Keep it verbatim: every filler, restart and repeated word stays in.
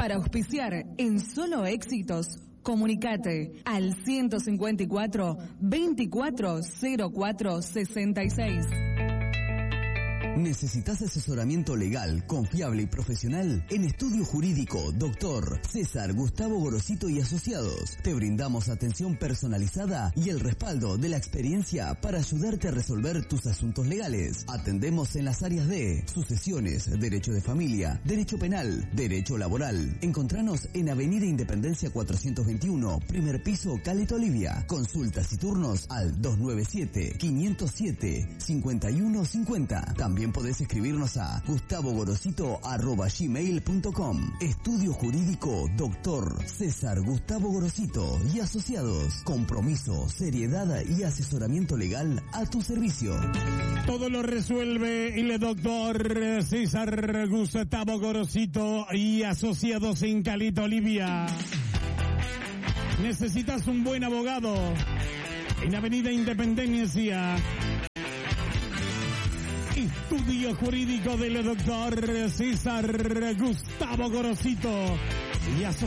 Para auspiciar en Solo Éxitos, comunicate al ciento cincuenta y cuatro, veinticuatro cero cuatro sesenta y seis. ¿Necesitas asesoramiento legal, confiable y profesional? En Estudio Jurídico, doctor César Gustavo Gorosito y Asociados. Te brindamos atención personalizada y el respaldo de la experiencia para ayudarte a resolver tus asuntos legales. Atendemos en las áreas de sucesiones, derecho de familia, derecho penal, derecho laboral. Encontranos en Avenida Independencia cuatrocientos veintiuno, primer piso, Caleta Olivia. Consultas y turnos al dos nueve siete, quinientos siete, cincuenta y uno cincuenta. También podés escribirnos a gustavogorosito arroba gmail punto com. Estudio Jurídico doctor César Gustavo Gorosito y Asociados. Compromiso, seriedad y asesoramiento legal a tu servicio. Todo lo resuelve el doctor César Gustavo Gorosito y Asociados en Caleta Olivia. Necesitas un buen abogado en Avenida Independencia. Estudio Jurídico del doctor César Gustavo Gorosito y Asociados.